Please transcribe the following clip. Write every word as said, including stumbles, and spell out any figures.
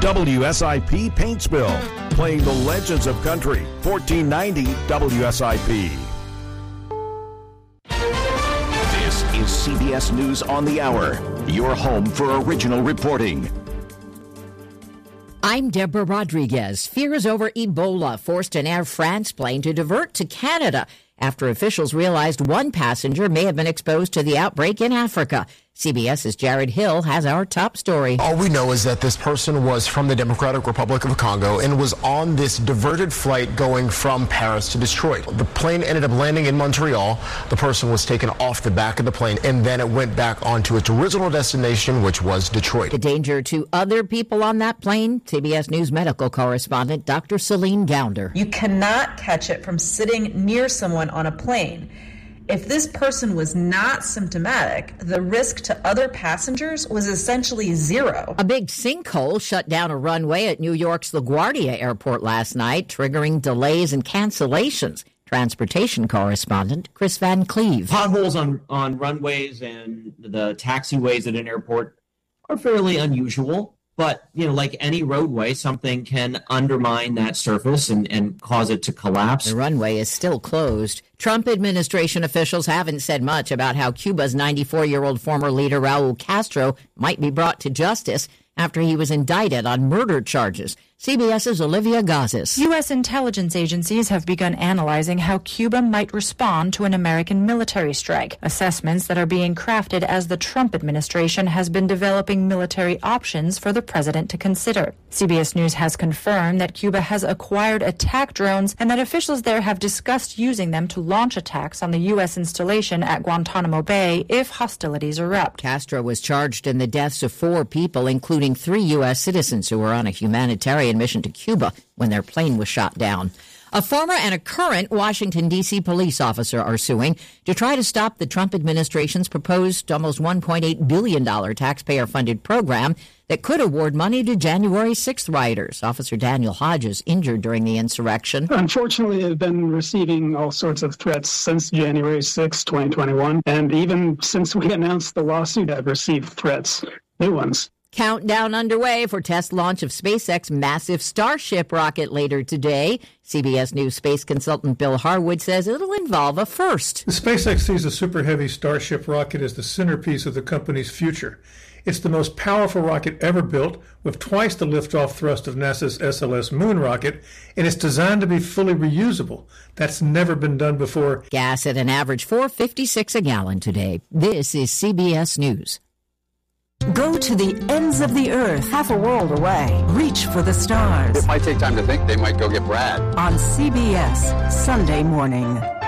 W S I P Paintsville, playing the legends of country. fourteen ninety W S I P. This is C B S News on the Hour, your home for original reporting. I'm Deborah Rodriguez. Fears over Ebola forced an Air France plane to divert to Canada after officials realized one passenger may have been exposed to the outbreak in Africa. CBS's Jared Hill has our top story. All we know is that this person was from the Democratic Republic of Congo and was on this diverted flight going from Paris to Detroit. The plane ended up landing in Montreal. The person was taken off the back of the plane, and then it went back onto its original destination, which was Detroit. The danger to other people on that plane? C B S News medical correspondent Doctor Celine Gounder. You cannot catch it from sitting near someone on a plane. If this person was not symptomatic, the risk to other passengers was essentially zero. A big sinkhole shut down a runway at New York's LaGuardia Airport last night, triggering delays and cancellations. Transportation correspondent Chris Van Cleve. Potholes on, on runways and the taxiways at an airport are fairly unusual. But, you know, like any roadway, something can undermine that surface and, and cause it to collapse. The runway is still closed. Trump administration officials haven't said much about how Cuba's ninety-four-year-old former leader Raul Castro might be brought to justice after he was indicted on murder charges. CBS's Olivia Gazis. U S intelligence agencies have begun analyzing how Cuba might respond to an American military strike, assessments that are being crafted as the Trump administration has been developing military options for the president to consider. C B S News has confirmed that Cuba has acquired attack drones and that officials there have discussed using them to launch attacks on the U S installation at Guantanamo Bay if hostilities erupt. Castro was charged in the deaths of four people, including three U S citizens who were on a humanitarian mission to Cuba when their plane was shot down. A former and a current Washington, D C police officer are suing to try to stop the Trump administration's proposed almost one point eight billion dollars taxpayer-funded program that could award money to January sixth rioters. Officer Daniel Hodges injured during the insurrection. Unfortunately, I've been receiving all sorts of threats since January sixth, twenty twenty-one. And even since we announced the lawsuit, I've received threats, new ones. Countdown underway for test launch of SpaceX massive Starship rocket later today. C B S News space consultant Bill Harwood says it'll involve a first. The SpaceX sees the Super Heavy Starship rocket as the centerpiece of the company's future. It's the most powerful rocket ever built, with twice the liftoff thrust of NASA's S L S moon rocket, and it's designed to be fully reusable. That's never been done before. Gas at an average four dollars and fifty-six cents a gallon today. This is C B S News. Go to the ends of the earth, half a world away. Reach for the stars. It might take time to think. They might go get Brad. On C B S, Sunday morning.